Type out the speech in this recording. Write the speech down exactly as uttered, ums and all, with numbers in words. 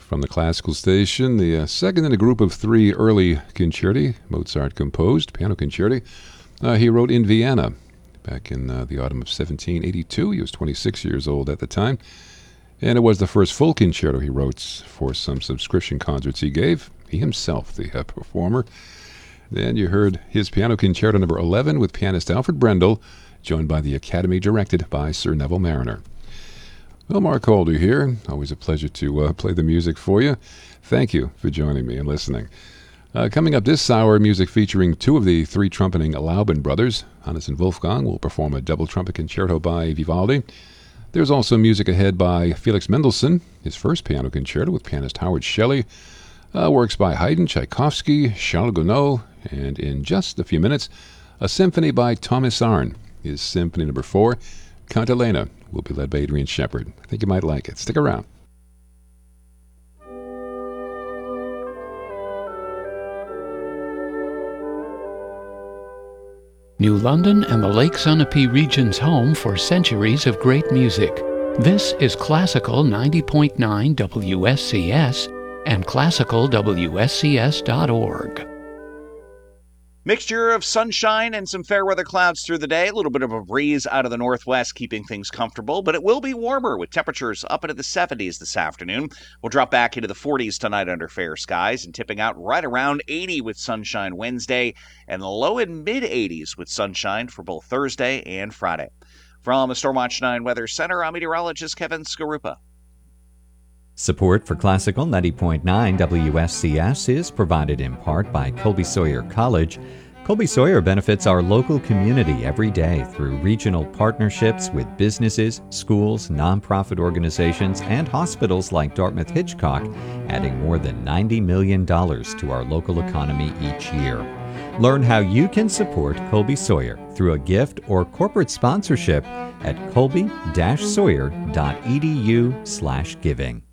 from the classical station, the uh, second in a group of three early concerti Mozart composed, piano concerti. Uh, he wrote in Vienna back in uh, the autumn of seventeen eighty-two. He was twenty-six years old at the time. And it was the first full concerto he wrote for some subscription concerts he gave. He himself, the uh, performer. Then you heard his piano concerto number eleven with pianist Alfred Brendel, joined by the Academy, directed by Sir Neville Marriner. Well, Mark Holder here. Always a pleasure to uh, play the music for you. Thank you for joining me and listening. Uh, coming up this hour, music featuring two of the three trumpeting Laubin brothers. Hannes and Wolfgang will perform a double trumpet concerto by Vivaldi. There's also music ahead by Felix Mendelssohn, his first piano concerto with pianist Howard Shelley, uh, works by Haydn, Tchaikovsky, Charles Gounod, and in just a few minutes, a symphony by Thomas Arne. His symphony number four, Cantilena, will be led by Adrian Shepard. I think you might like it. Stick around. New London and the Lake Sunapee region's home for centuries of great music. This is Classical ninety point nine W S C S and classical W S C S dot org. Mixture of sunshine and some fair weather clouds through the day. A little bit of a breeze out of the northwest, keeping things comfortable, but it will be warmer with temperatures up into the seventies this afternoon. We'll drop back into the forties tonight under fair skies and tipping out right around eighty with sunshine Wednesday and the low and mid eighties with sunshine for both Thursday and Friday. From the Stormwatch nine Weather Center, I'm meteorologist Kevin Skarupa. Support for Classical ninety point nine W S C S is provided in part by Colby Sawyer College. Colby Sawyer benefits our local community every day through regional partnerships with businesses, schools, nonprofit organizations, and hospitals like Dartmouth Hitchcock, adding more than ninety million dollars to our local economy each year. Learn how you can support Colby Sawyer through a gift or corporate sponsorship at colby dash sawyer dot e d u slash giving.